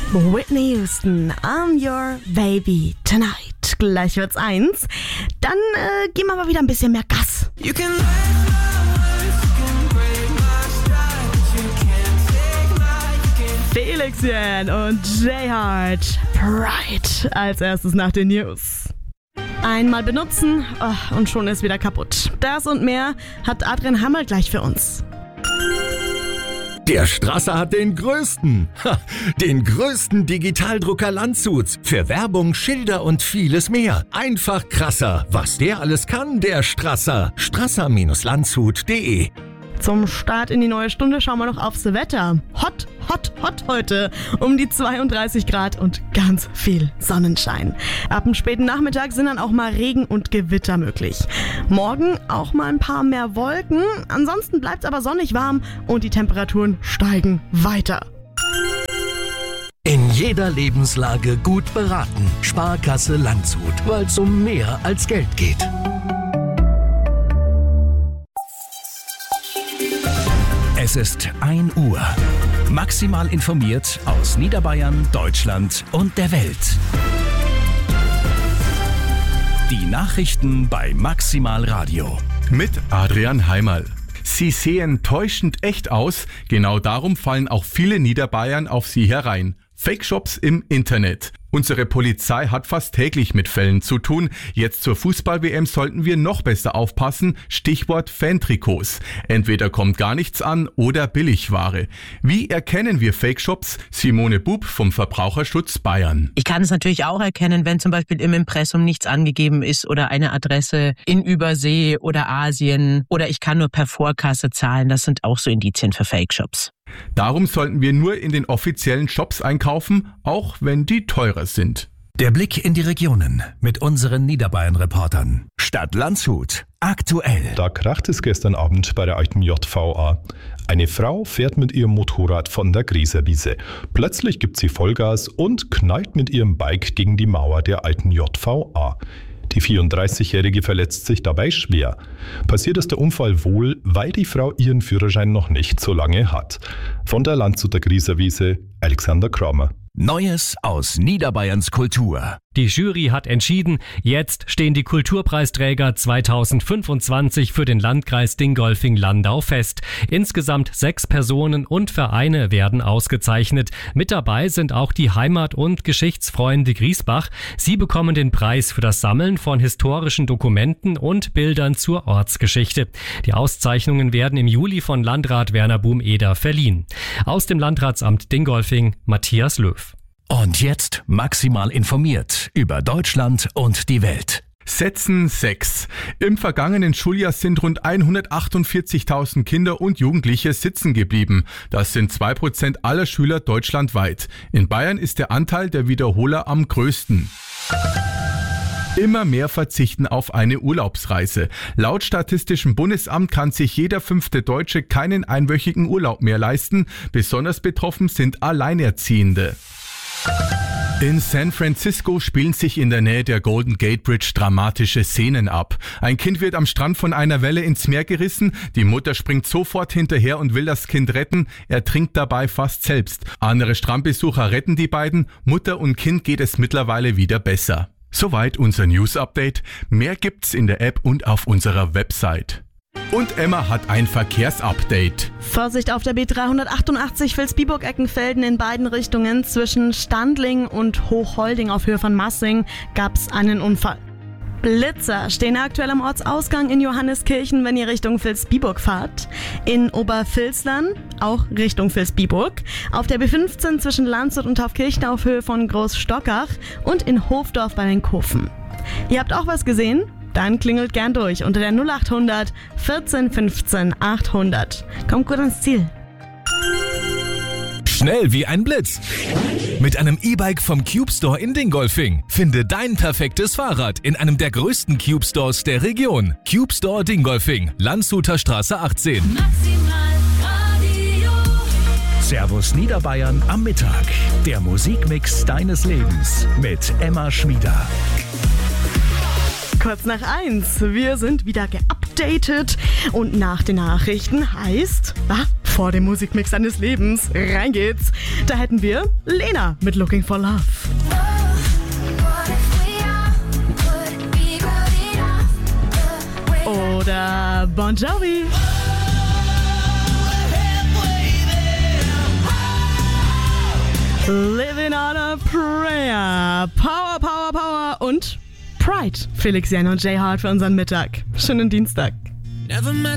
Whitney Houston, I'm your baby tonight. Gleich wird's 1. Dann gehen wir mal wieder ein bisschen mehr Gas. Felixchen und J-Hart, Pride, als erstes nach den News. Einmal benutzen und schon ist wieder kaputt. Das und mehr hat Adrian Hammer gleich für uns. Der Strasser hat den größten Digitaldrucker Landshuts. Für Werbung, Schilder und vieles mehr. Einfach krasser. Was der alles kann, der Strasser. Strasser-landshut.de. Zum Start in die neue Stunde schauen wir noch aufs Wetter. Hot heute. Um die 32 Grad und ganz viel Sonnenschein. Ab dem späten Nachmittag sind dann auch mal Regen und Gewitter möglich. Morgen auch mal ein paar mehr Wolken. Ansonsten bleibt es aber sonnig warm und die Temperaturen steigen weiter. In jeder Lebenslage gut beraten. Sparkasse Landshut, weil es um mehr als Geld geht. Es ist 1 Uhr. Maximal informiert aus Niederbayern, Deutschland und der Welt. Die Nachrichten bei Maximal Radio. Mit Adrian Heimerl. Sie sehen täuschend echt aus. Genau darum fallen auch viele Niederbayern auf sie herein. Fake-Shops im Internet. Unsere Polizei hat fast täglich mit Fällen zu tun. Jetzt zur Fußball-WM sollten wir noch besser aufpassen. Stichwort Fantrikots. Entweder kommt gar nichts an oder Billigware. Wie erkennen wir Fake-Shops? Simone Bub vom Verbraucherschutz Bayern. Ich kann es natürlich auch erkennen, wenn zum Beispiel im Impressum nichts angegeben ist oder eine Adresse in Übersee oder Asien oder ich kann nur per Vorkasse zahlen. Das sind auch so Indizien für Fake-Shops. Darum sollten wir nur in den offiziellen Shops einkaufen, auch wenn die teurer sind. Der Blick in die Regionen mit unseren Niederbayern-Reportern. Stadt Landshut. Aktuell. Da kracht es gestern Abend bei der alten JVA. Eine Frau fährt mit ihrem Motorrad von der Grieserwiese. Plötzlich gibt sie Vollgas und knallt mit ihrem Bike gegen die Mauer der alten JVA. Die 34-Jährige verletzt sich dabei schwer. Passiert ist der Unfall wohl, weil die Frau ihren Führerschein noch nicht so lange hat. Von der Landshuter Grieserwiese, Alexander Kramer. Neues aus Niederbayerns Kultur. Die Jury hat entschieden, jetzt stehen die Kulturpreisträger 2025 für den Landkreis Dingolfing-Landau fest. Insgesamt 6 Personen und Vereine werden ausgezeichnet. Mit dabei sind auch die Heimat- und Geschichtsfreunde Griesbach. Sie bekommen den Preis für das Sammeln von historischen Dokumenten und Bildern zur Ortsgeschichte. Die Auszeichnungen werden im Juli von Landrat Werner Bum-Eder verliehen. Aus dem Landratsamt Dingolfing, Matthias Löw. Und jetzt maximal informiert über Deutschland und die Welt. Sätzen 6. Im vergangenen Schuljahr sind rund 148.000 Kinder und Jugendliche sitzen geblieben. Das sind 2% aller Schüler deutschlandweit. In Bayern ist der Anteil der Wiederholer am größten. Immer mehr verzichten auf eine Urlaubsreise. Laut Statistischem Bundesamt kann sich jeder 5. Deutsche keinen einwöchigen Urlaub mehr leisten. Besonders betroffen sind Alleinerziehende. In San Francisco spielen sich in der Nähe der Golden Gate Bridge dramatische Szenen ab. Ein Kind wird am Strand von einer Welle ins Meer gerissen. Die Mutter springt sofort hinterher und will das Kind retten. Er trinkt dabei fast selbst. Andere Strandbesucher retten die beiden. Mutter und Kind geht es mittlerweile wieder besser. Soweit unser News-Update. Mehr gibt's in der App und auf unserer Website. Und Emma hat ein Verkehrsupdate. Vorsicht auf der B388 Vilsbiburg-Eckenfelden in beiden Richtungen. Zwischen Standling und Hochholding auf Höhe von Massing gab's einen Unfall. Blitzer stehen aktuell am Ortsausgang in Johanneskirchen, wenn ihr Richtung Vilsbiburg fahrt. In Obervilslern, auch Richtung Vilsbiburg. Auf der B15 zwischen Landshut und Taufkirchen auf Höhe von Großstockach und in Hofdorf bei den Kufen. Ihr habt auch was gesehen? Dann klingelt gern durch unter der 0800 14 15 800. Kommt gut ans Ziel. Schnell wie ein Blitz. Mit einem E-Bike vom Cube Store in Dingolfing. Finde dein perfektes Fahrrad in einem der größten Cube Stores der Region. Cube Store Dingolfing, Landshuter Straße 18. Servus Niederbayern am Mittag. Der Musikmix deines Lebens mit Emma Schmieder. Kurz nach 1. Wir sind wieder geupdatet und nach den Nachrichten heißt, vor dem Musikmix deines Lebens, rein geht's. Da hätten wir Lena mit Looking for Love. Oder Bon Jovi. Living on a Prayer. Power, Power, Power und Pride. Felix Jan und Jay Hart für unseren Mittag. Schönen Dienstag. Never met